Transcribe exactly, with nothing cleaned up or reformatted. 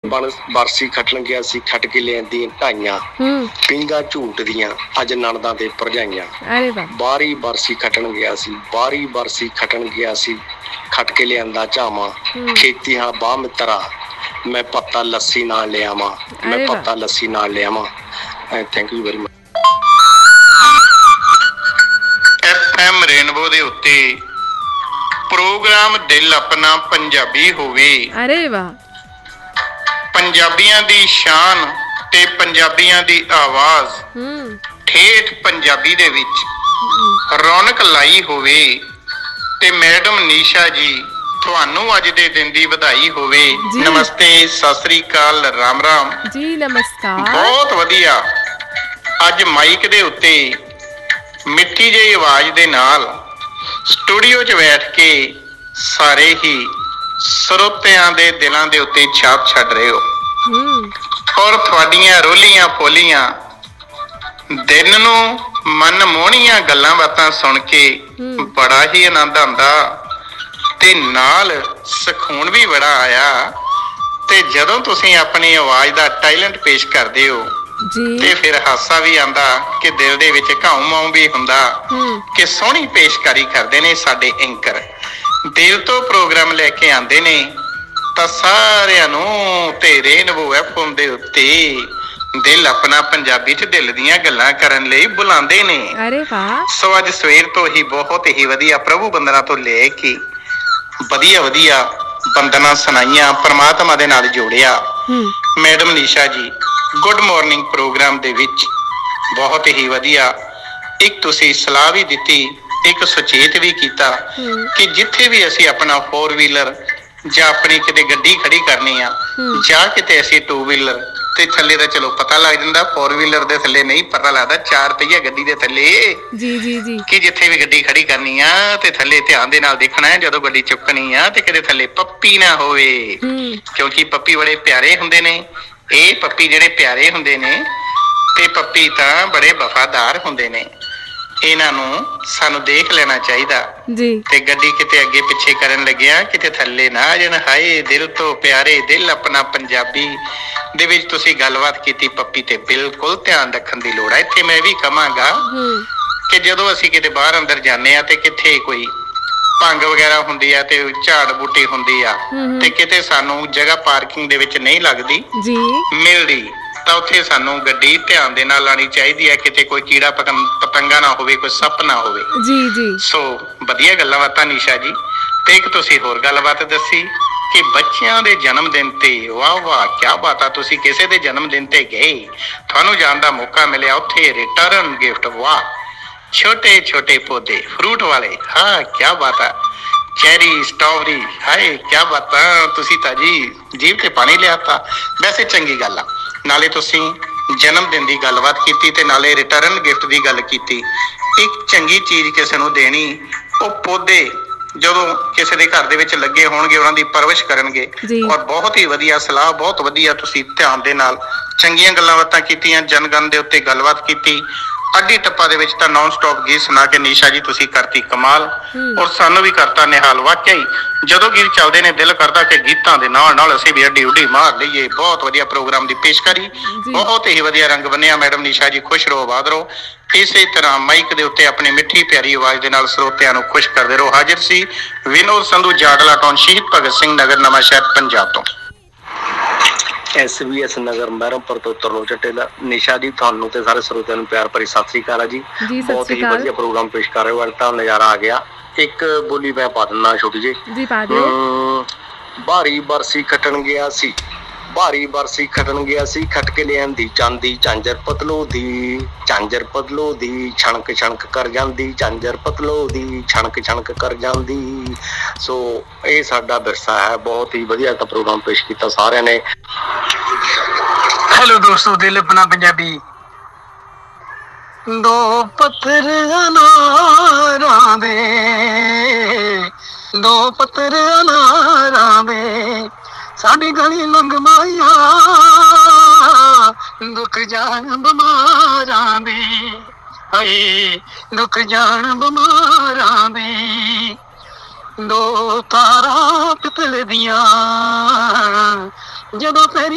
बन बरसी खटन गया सी खट के लियांदी ढाइयां पिंगा झूट दियां अज नणदां ते भरजाइयां बारी बरसी खटन गया सी बारी बरसी खटन गया सी खट के लियांदा झामा खेती हां बाह मित्रा मैं पत्ता लस्सी नाल ले आवां मैं पत्ता लस्सी नाल ले आवां। Thank you very much. FM rainbow दे उत्ते प्रोग्राम दिल अपना पंजाबी होवे। अरे वाह। पंजाबियां दी शान ते पंजाबियां दी आवाज ठेठ पंजाबी दे विच रौनक लाई होवे ते मैडम नीशा जी ਤੁਹਾਨੂੰ ਅੱਜ ਦੇ ਦਿਨ ਦੀ ਵਧਾਈ ਹੋਵੇ। ਨਮਸਤੇ ਸਤਿ ਸ੍ਰੀ ਅਕਾਲ ਰਾਮ ਰਾਮ ਜੀ ਨਮਸਕਾਰ। ਬਹੁਤ ਵਧੀਆ। ਅੱਜ ਮਾਈਕ ਦੇ ਉੱਤੇ ਮਿੱਠੀ ਜਿਹੀ ਆਵਾਜ਼ ਦੇ ਨਾਲ ਸਟੂਡੀਓ 'ਚ ਬੈਠ ਕੇ ਸਾਰੇ ਹੀ ਸਰੋਤਿਆਂ ਦੇ ਦਿਲਾਂ ਦੇ ਉੱਤੇ ਛਾਪ ਛੱਡ ਰਹੇ ਹੋ ਔਰ ਤੁਹਾਡੀਆਂ ਰੋਲੀਆਂ ਪੋਲੀਆਂ ਦਿਨ ਨੂੰ ਮਨ ਮੋਹਣੀਆਂ ਗੱਲਾਂ ਬਾਤਾਂ ਸੁਣ ਕੇ ਬੜਾ ਹੀ ਆਨੰਦ ਆਉਂਦਾ ਤੇ ਨਾਲ ਸਕੂਨ ਵੀ ਬੜਾ ਆਇਆ। ਤੇ ਜਦੋਂ ਤੁਸੀਂ ਆਪਣੀ ਆਵਾਜ਼ ਦਾ ਟੈਲੈਂਟ ਪੇਸ਼ ਕਰਦੇ ਹੋ ਤੇ ਫਿਰ ਹਾਸਾ ਵੀ ਆਉਂਦਾ ਕਿ ਦਿਲ ਦੇ ਵਿੱਚ ਘਾਉ ਮਾਉ ਵੀ ਹੁੰਦਾ ਕਿ ਸੋਹਣੀ ਪੇਸ਼ਕਾਰੀ ਕਰਦੇ ਨੇ ਸਾਡੇ ਐਂਕਰ। ਦਿਲ ਤੋਂ ਪ੍ਰੋਗਰਾਮ ਲੈ ਕੇ ਆਉਂਦੇ ਨੇ ਤਾਂ ਸਾਰਿਆਂ ਨੂੰ ਤੇ ਰੇਨਬੋ ਐਫਐਮ ਦੇ ਉੱਤੇ ਦਿਲ ਆਪਣਾ ਪੰਜਾਬੀ 'ਚ ਦਿਲ ਦੀਆਂ ਗੱਲਾਂ ਕਰਨ ਲਈ ਬੁਲਾਉਂਦੇ ਨੇ। ਅਰੇ ਵਾਹ। ਸੋ ਅੱਜ ਸਵੇਰ ਤੋਂ ਹੀ ਬਹੁਤ ਹੀ ਵਧੀਆ ਪ੍ਰਭੂ ਬੰਦਨਾ ਤੋਂ ਲੈ ਕੇ ਵਧੀਆ ਵਧੀਆ ਬੰਦਨਾ ਸੁਣਾਈਆਂ ਪਰਮਾਤਮਾ ਦੇ ਨਾਲ ਜੋੜਿਆ। ਮੈਡਮ ਨੀਸ਼ਾ ਜੀ ਗੁੱਡ ਮਾਰਨਿੰਗ ਪ੍ਰੋਗਰਾਮ ਦੇ ਵਿੱਚ ਬਹੁਤ ਹੀ ਵਧੀਆ ਇੱਕ ਤੁਸੀਂ ਸਲਾਹ ਵੀ ਦਿੱਤੀ ਇੱਕ ਸੁਚੇਤ ਵੀ ਕੀਤਾ ਕਿ ਜਿੱਥੇ ਵੀ ਅਸੀਂ ਆਪਣਾ ਫੋਰ ਵੀਲਰ ਜਾਂ ਆਪਣੀ ਕਿਤੇ ਗੱਡੀ ਖੜੀ ਕਰਨੀ ਆ ਜਾਂ ਕਿਤੇ ਅਸੀਂ ਟੂ ਵੀਲਰ ਤੇ ਥੱਲੇ ਦਾ ਚਲੋ ਪਤਾ ਲੱਗ ਜਾਂਦਾ ਫੋਰ ਵੀਲਰ ਦੇ ਥੱਲੇ ਨਹੀਂ ਪਤਾ ਲੱਗਦਾ ਚਾਰ ਪਹੀਆ ਗੱਡੀ ਦੇ ਥੱਲੇ ਜੀ ਜੀ ਜੀ ਕਿ ਜਿੱਥੇ ਵੀ ਗੱਡੀ ਖੜੀ ਕਰਨੀ ਆ ਤੇ ਥੱਲੇ ਧਿਆਨ ਦੇ ਨਾਲ ਦੇਖਣਾ ਹੈ ਜਦੋਂ ਗੱਡੀ ਚੁੱਕਣੀ ਆ ਤੇ ਕਿਤੇ ਥੱਲੇ ਪੱਪੀ ਨਾ ਹੋਵੇ ਕਿਉਂਕਿ ਪੱਪੀ ਬੜੇ ਪਿਆਰੇ ਹੁੰਦੇ ਨੇ। ਇਹ ਪੱਪੀ ਜਿਹੜੇ ਪਿਆਰੇ ਹੁੰਦੇ ਨੇ ਤੇ ਪੱਪੀ ਤਾਂ ਬੜੇ ਵਫਾਦਾਰ ਹੁੰਦੇ ਨੇ। ਇਹਨਾਂ ਨੂੰ ਸਾਨੂੰ ਦੇਖ ਲੈਣਾ ਚਾਹੀਦਾ ਜੀ ਤੇ ਗੱਡੀ ਕਿਤੇ ਅੱਗੇ ਪਿੱਛੇ ਕਰਨ ਲੱਗਿਆ ਕਿਤੇ ਥੱਲੇ ਨਾ ਆ ਜਾਣ। ਹਾਏ ਦਿਲ ਤੋਂ ਪਿਆਰੇ ਦਿਲ ਆਪਣਾ ਪੰਜਾਬੀ ਦੇ ਵਿੱਚ ਤੁਸੀਂ ਗੱਲਬਾਤ ਕੀਤੀ ਪੱਪੀ ਤੇ ਬਿਲਕੁਲ ਧਿਆਨ ਰੱਖਣ ਦੀ ਲੋੜ ਹੈ। ਇੱਥੇ ਮੈਂ ਵੀ ਕਹਾਂਗਾ ਕਿ ਜਦੋਂ ਅਸੀਂ ਕਿਤੇ ਬਾਹਰ ਅੰਦਰ ਜਾਂਦੇ ਆ ਤੇ ਕਿੱਥੇ ਕੋਈ ਭੰਗ ਵਗੈਰਾ ਹੁੰਦੀ ਆ ਤੇ ਝਾੜ ਬੂਟੀ ਹੁੰਦੀ ਆ ਤੇ ਕਿਤੇ ਸਾਨੂੰ ਜਗ੍ਹਾ ਪਾਰਕਿੰਗ ਦੇ ਵਿੱਚ ਨਹੀਂ ਲੱਗਦੀ ਜੀ ਮਿਲਦੀ ਤਾਂ ਉੱਥੇ ਸਾਨੂੰ ਗੱਡੀ ਧਿਆਨ ਦੇ ਨਾਲ ਲਾਣੀ ਚਾਹੀਦੀ ਹੈ ਕਿਤੇ ਕੋਈ ਕੀੜਾ ਪਤੰਗਾ ਨਾ ਹੋਵੇ ਕੋਈ ਸੱਪ ਨਾ ਹੋਵੇ ਜੀ ਜੀ। ਸੋ ਵਧੀਆ ਗੱਲਾਂ ਬਾਤਾਂ ਨੀਸ਼ਾ ਜੀ। ਤੇ ਇੱਕ ਤੁਸੀਂ ਹੋਰ ਗੱਲਬਾਤ ਦੱਸੀ ਕਿ ਬੱਚਿਆਂ ਦੇ ਜਨਮ ਦਿਨ ਤੇ ਵਾਹ ਵਾਹ ਕਿਆ ਬਾਤ ਆ ਤੁਸੀਂ ਕਿਸੇ ਦੇ ਜਨਮ ਦਿਨ ਤੇ ਗਏ ਤੁਹਾਨੂੰ ਜਾਣ ਦਾ ਮੌਕਾ ਮਿਲਿਆ ਉੱਥੇ ਰਿਟਰਨ ਗਿਫਟ ਵਾਹ ਛੋਟੇ ਛੋਟੇ ਪੌਦੇ ਫਰੂਟ ਵਾਲੇ ਹਾਂ ਕਿਆ ਬਾਤ ਆ ਚੈਰੀ ਸਟ੍ਰਾਬੇਰੀ ਹਾਏ ਕਿਆ ਬਾਤ ਆ ਤੁਸੀਂ ਤਾਂ ਜੀ ਜੀਭ ਤੇ ਪਾਣੀ ਲਿਆਤਾ। ਵੈਸੇ ਚੰਗੀ ਗੱਲ ਆ ਨਾਲੇ ਤੁਸੀਂ ਜਨਮ ਦਿਨ ਦੀ ਗੱਲਬਾਤ ਕੀਤੀ ਤੇ ਨਾਲੇ ਰਿਟਰਨ ਗਿਫਟ ਦੀ ਗੱਲ ਕੀਤੀ। ਇੱਕ ਚੰਗੀ ਚੀਜ਼ ਕਿਸੇ ਨੂੰ ਦੇਣੀ ਉਹ ਪੌਦੇ ਜਦੋਂ ਕਿਸੇ ਦੇ ਘਰ ਦੇ ਵਿੱਚ ਲੱਗੇ ਹੋਣਗੇ ਉਹਨਾਂ ਦੀ ਪਰਵਰਿਸ਼ ਕਰਨਗੇ ਔਰ ਬਹੁਤ ਹੀ ਵਧੀਆ ਸਲਾਹ ਬਹੁਤ ਵਧੀਆ ਤੁਸੀਂ ਧਿਆਨ ਦੇ ਨਾਲ ਚੰਗੀਆਂ ਗੱਲਾਂ ਬਾਤਾਂ ਕੀਤੀਆਂ ਜਨਗਣ ਦੇ ਉੱਤੇ ਗੱਲਬਾਤ ਕੀਤੀ। ਅੱਡੀ ਟੱਪਾ ਦੇ ਵਿੱਚ ਤਾਂ ਨੌਨ ਸਟਾਪ ਗੀਤ ਸੁਣਾ ਕੇ ਨੀਸ਼ਾ ਜੀ ਤੁਸੀਂ ਕਰਤੀ ਕਮਾਲ ਔਰ ਸਾਨੂੰ ਵੀ ਕਰਤਾ ਨਿਹਾਲ। ਵਾਕਿਆ ਹੀ ਜਦੋਂ ਗੀਤ ਚੱਲਦੇ ਨੇ ਦਿਲ ਕਰਦਾ ਕਿ ਗੀਤਾਂ ਦੇ ਨਾਲ ਨਾਲ ਅਸੀਂ ਵੀ ਅੱਡੀ ਉੱਡੀ ਮਾਰ ਲਈਏ। ਬਹੁਤ ਵਧੀਆ ਪ੍ਰੋਗਰਾਮ ਦੀ ਪੇਸ਼ਕਾਰੀ ਬਹੁਤ ਹੀ ਵਧੀਆ ਰੰਗ ਬੰਨਿਆ ਮੈਡਮ ਨੀਸ਼ਾ ਜੀ। ਖੁਸ਼ ਰਹੋ ਆਬਾਦ ਰਹੋ ਇਸੇ ਤਰ੍ਹਾਂ ਮਾਈਕ ਦੇ ਉੱਤੇ ਆਪਣੀ ਮਿੱਠੀ ਪਿਆਰੀ ਆਵਾਜ਼ ਦੇ ਨਾਲ ਸਰੋਤਿਆਂ ਨੂੰ ਖੁਸ਼ ਕਰਦੇ ਰਹੋ। ਹਾਜ਼ਰ ਸੀ ਵਿਨੋਦ ਸੰਧੂ ਜਾਡਲਾ ਟਾਊਨ ਸ਼ਹੀਦ ਭਗਤ ਸਿੰਘ ਨਗਰ ਨਵਾਂ ਸ਼ਹਿਰ ਪੰਜਾਬ ਤੋਂ। ਐਸ ਬੀ ਐਸ ਨਗਰ ਮਹਿਰਮਪੁਰ ਤੋਂ ਤਰਨੋ ਚੱਟੇ ਦਾ ਨਿਸ਼ਾ ਜੀ ਤੁਹਾਨੂੰ ਤੇ ਸਾਰੇ ਸਰੋਤਿਆਂ ਨੂੰ ਪਿਆਰ ਭਰੀ ਸਤਿ ਸ੍ਰੀ ਅਕਾਲ ਜੀ। ਬਹੁਤ ਹੀ ਵਧੀਆ ਪ੍ਰੋਗਰਾਮ ਪੇਸ਼ ਕਰ ਰਹੇ ਹੋ। ਅੱਜ ਤਾਂ ਨਜ਼ਾਰਾ ਆ ਗਿਆ। ਇੱਕ ਬੋਲੀ ਮੈਂ ਪਾ ਦਿੰਦਾ ਛੋਟੀ ਜਿਹੀ। ਭਾਰੀ ਬਰਸੀ ਖੱਟਣ ਗਿਆ ਸੀ ਭਾਰੀ ਬਰਸੀ ਖੱਟਣ ਗਿਆ ਸੀ ਖੱਟ ਕੇ ਲਿਆਂਦੀ ਚਾਂਦੀ ਝਾਂਜਰ ਪਤਲੋ ਦੀ ਝਾਂਜਰ ਪਤਲੋ ਦੀ ਛਣਕ ਛਣਕ ਕਰ ਜਾਂਦੀ ਝਾਂਜਰ ਪਤਲੋ ਦੀ ਛਣਕ ਛਣਕ ਕਰ ਜਾਂਦੀ। ਸੋ ਇਹ ਸਾਡਾ ਵਿਰਸਾ ਹੈ। ਬਹੁਤ ਹੀ ਵਧੀਆ ਤਾਂ ਪ੍ਰੋਗਰਾਮ ਪੇਸ਼ ਕੀਤਾ ਸਾਰਿਆਂ ਨੇ। ਹੈਲੋ ਦੋਸਤੋ ਦਿਲ ਆਪਣਾ ਪੰਜਾਬੀ। ਦੋ ਪੱਥਰ ਅਨਾਰਾਂ ਦੇ ਦੋ ਪੱਥਰ ਅਨਾਰਾਂ ਦੇ ਸਾਡੀ ਗਲੀ ਲੰਘ ਮਾਇਆ ਦੁੱਖ ਜਾਣ ਬਿਮਾਰਾਂ ਦੇ ਹਾਏ ਦੁੱਖ ਜਾਣ ਬਿਮਾਰਾਂ ਦੇ ਦੋ ਤਾਰਾਂ ਪਿੱਤਲ ਦੀਆਂ ਜਦੋਂ ਤੇਰੀ